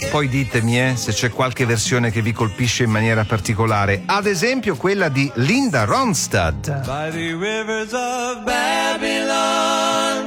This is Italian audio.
Poi ditemi se c'è qualche versione che vi colpisce in maniera particolare, ad esempio quella di Linda Ronstadt. By the rivers of Babylon,